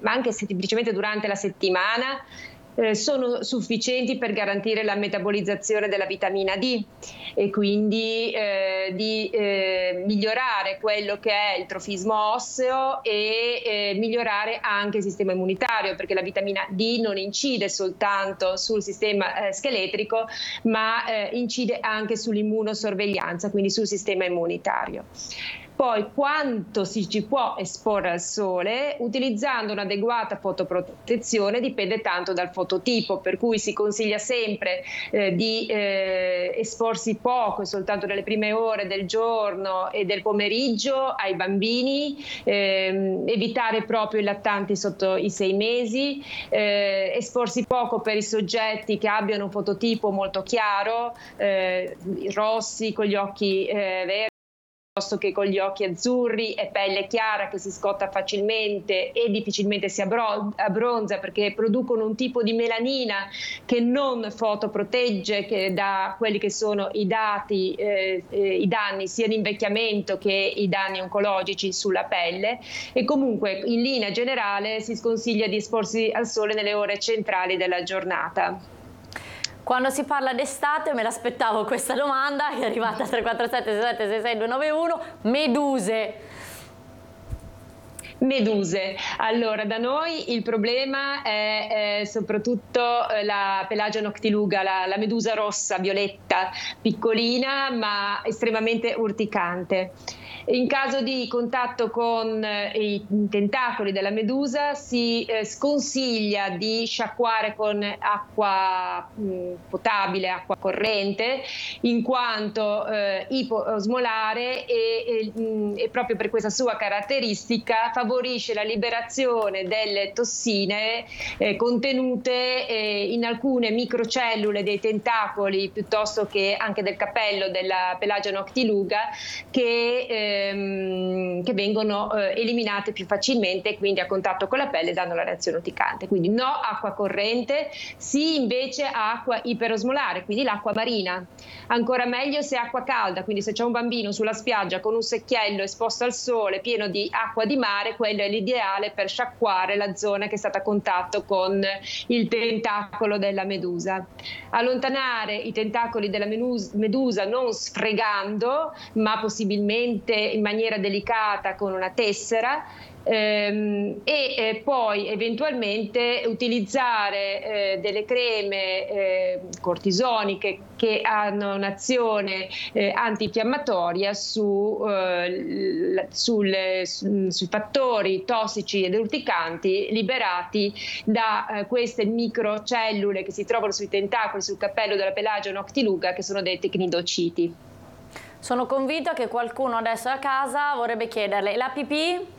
ma anche semplicemente durante la settimana, sono sufficienti per garantire la metabolizzazione della vitamina D e quindi di migliorare quello che è il trofismo osseo e migliorare anche il sistema immunitario, perché la vitamina D non incide soltanto sul sistema scheletrico, ma incide anche sull'immunosorveglianza, quindi sul sistema immunitario. Poi quanto ci può esporre al sole utilizzando un'adeguata fotoprotezione dipende tanto dal fototipo, per cui si consiglia sempre di esporsi poco e soltanto nelle prime ore del giorno e del pomeriggio ai bambini, evitare proprio i lattanti sotto i 6 mesi, esporsi poco per i soggetti che abbiano un fototipo molto chiaro, rossi con gli occhi verdi, piuttosto che con gli occhi azzurri e pelle chiara che si scotta facilmente e difficilmente si abbronza, perché producono un tipo di melanina che non fotoprotegge che da quelli che sono i danni sia di invecchiamento che i danni oncologici sulla pelle. E comunque in linea generale si sconsiglia di esporsi al sole nelle ore centrali della giornata. Quando si parla d'estate me l'aspettavo questa domanda, che è arrivata al 347 67 66 291, meduse. Meduse. Allora, da noi il problema è soprattutto la Pelagia noctiluga, la medusa rossa, violetta, piccolina ma estremamente urticante. In caso di contatto con i tentacoli della medusa si sconsiglia di sciacquare con acqua potabile, acqua corrente, in quanto ipoosmolare e proprio per questa sua caratteristica favorisce la liberazione delle tossine contenute in alcune microcellule dei tentacoli piuttosto che anche del cappello della Pelagia noctiluga che vengono eliminate più facilmente e quindi a contatto con la pelle danno la reazione urticante. Quindi no acqua corrente, sì invece acqua iperosmolare, quindi l'acqua marina. Ancora meglio se è acqua calda, quindi se c'è un bambino sulla spiaggia con un secchiello esposto al sole pieno di acqua di mare, quello è l'ideale per sciacquare la zona che è stata a contatto con il tentacolo della medusa. Allontanare i tentacoli della medusa non sfregando, ma possibilmente in maniera delicata con una tessera, e poi eventualmente utilizzare delle creme cortisoniche che hanno un'azione antinfiammatoria sui fattori tossici ed urticanti liberati da queste microcellule che si trovano sui tentacoli, sul cappello della Pelagia noctiluga, che sono dette cnidociti. Sono convinta che qualcuno adesso a casa vorrebbe chiederle: la pipì?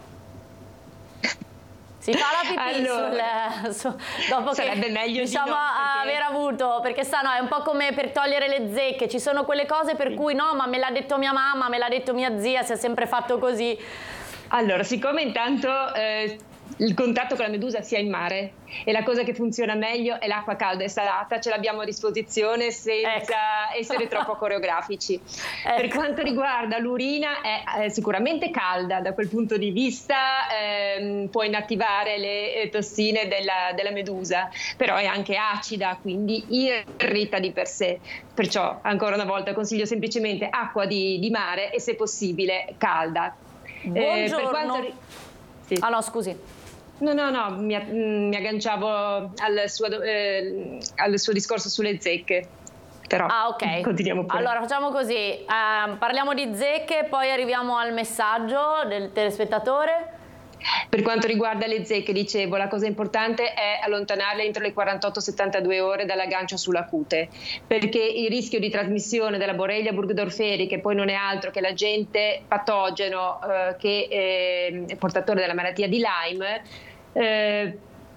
Si fa la pipì allora, dopo sarebbe che meglio diciamo di no, aver avuto, perché sa, no, è un po' come per togliere le zecche, ci sono quelle cose per cui no, ma me l'ha detto mia mamma, me l'ha detto mia zia, si è sempre fatto così. Allora, siccome intanto il contatto con la medusa sia in mare e la cosa che funziona meglio è l'acqua calda e salata, ce l'abbiamo a disposizione senza essere troppo coreografici. Per quanto riguarda l'urina è sicuramente calda, da quel punto di vista può inattivare le tossine della medusa, però è anche acida, quindi irrita di per sé. Perciò ancora una volta consiglio semplicemente acqua di mare e se possibile calda. Buongiorno. Per quanto sì. Ah no, scusi. No, mi agganciavo al suo discorso sulle zecche, però ok. Continuiamo pure. Allora facciamo così, parliamo di zecche, poi arriviamo al messaggio del telespettatore. Per quanto riguarda le zecche, dicevo, la cosa importante è allontanarle entro le 48-72 ore dall'aggancio sulla cute, perché il rischio di trasmissione della Borrelia burgdorferi, che poi non è altro che l'agente patogeno che è portatore della malattia di Lyme,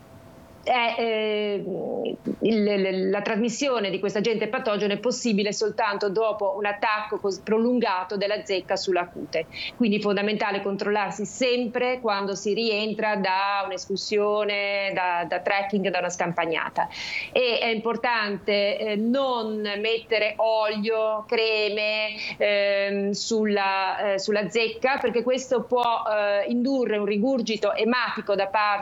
la trasmissione di questo agente patogeno è possibile soltanto dopo un attacco prolungato della zecca sulla cute. Quindi è fondamentale controllarsi sempre quando si rientra da un'escursione, da trekking, da una scampagnata. E è importante non mettere olio, creme sulla zecca, perché questo può indurre un rigurgito ematico da parte